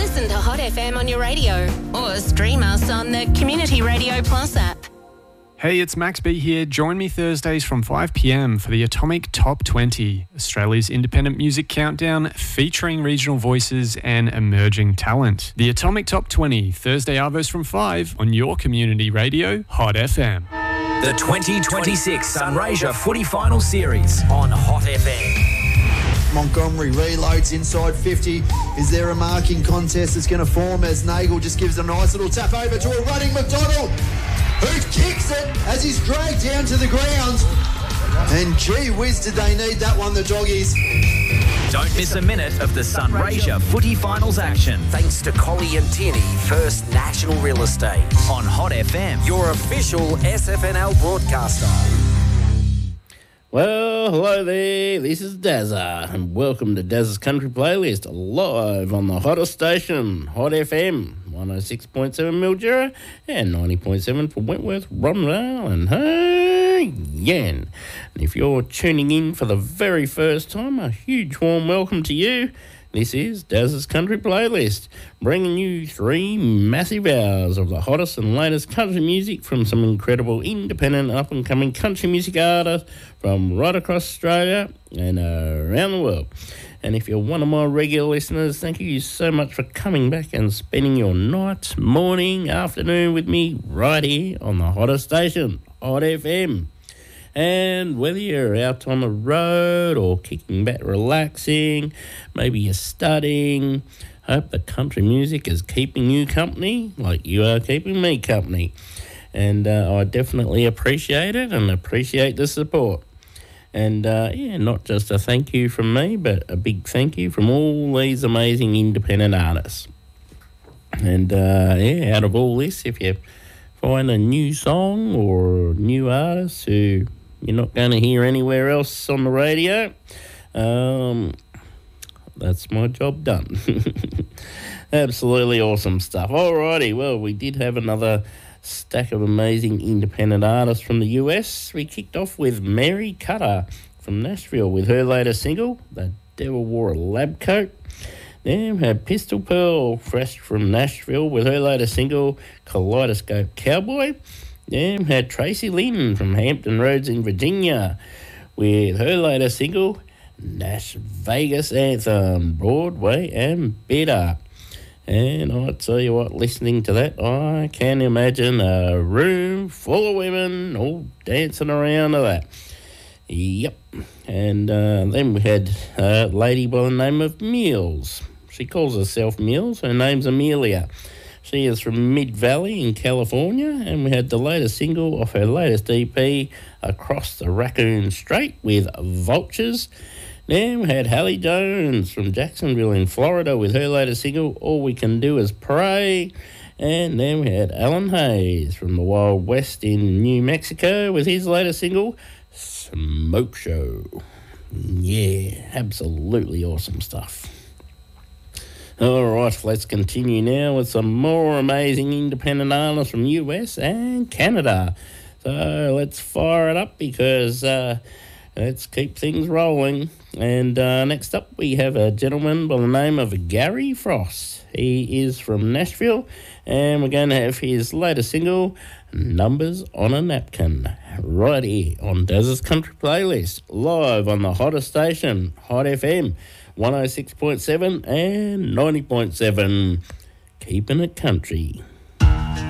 Listen to Hot FM on your radio or stream us on the Community Radio Plus app. Hey, it's Max B here. Join me Thursdays from 5 p.m. for the Atomic Top 20, Australia's independent music countdown featuring regional voices and emerging talent. The Atomic Top 20, Thursday arvos from 5 on your community radio, Hot FM. The 2026 Sunraysia Footy Final Series on Hot FM. Montgomery reloads inside 50. Is there a marking contest that's going to form as Nagel just gives a nice little tap over to a running McDonald, who kicks it as he's dragged down to the ground. And gee whiz, did they need that one, the doggies. Don't miss a minute of the Sunraysia Footy Finals action. Thanks to Collie and Tierney, First National Real Estate. On Hot FM, your official SFNL broadcaster. Well, hello there, this is Dazza, and welcome to Dazza's Country Playlist, live on the hottest station, Hot FM, 106.7 Mildura and 90.7 for Wentworth, Rondale and Heyden. And if you're tuning in for the very first time, a huge warm welcome to you. This is Dazza's Country Playlist, bringing you 3 massive hours of the hottest and latest country music from some incredible independent up-and-coming country music artists from right across Australia and around the world. And if you're one of my regular listeners, thank you so much for coming back and spending your night, morning, afternoon with me right here on the hottest station, Hot FM. And whether you're out on the road or kicking back, relaxing, maybe you're studying, hope the country music is keeping you company like you are keeping me company. And I definitely appreciate it and appreciate the support. And, not just a thank you from me, but a big thank you from all these amazing independent artists. And, out of all this, if you find a new song or new artist who you're not going to hear anywhere else on the radio, that's my job done. Absolutely awesome stuff. Alrighty, well, we did have another stack of amazing independent artists from the US. We kicked off with Mary Cutter from Nashville with her latest single, The Devil Wore a Lab Coat. Then we had Pistol Pearl, fresh from Nashville, with her latest single, Kaleidoscope Cowboy. Then we had Tracy Lynn from Hampton Roads in Virginia with her latest single, Nash Vegas Anthem, Broadway and Better. And I tell you what, listening to that, I can imagine a room full of women all dancing around to that. Yep. And then we had a lady by the name of Mills. She calls herself Mills. Her name's Amelia. She is from Mid-Valley in California, and we had the latest single off her latest EP, Across the Raccoon Strait with Vultures. Then we had Hallie Jones from Jacksonville in Florida with her latest single, All We Can Do Is Pray. And then we had Alan Hayes from the Wild West in New Mexico with his latest single, Smoke Show. Yeah, absolutely awesome stuff. All right, let's continue now with some more amazing independent artists from US and Canada. So let's fire it up because let's keep things rolling. And next up, we have a gentleman by the name of Gary Frost. He is from Nashville, and we're going to have his latest single, Numbers on a Napkin, right here on Dazza's Country Playlist, live on the hottest station, Hot FM, 106.7 and 90.7. Keeping it country.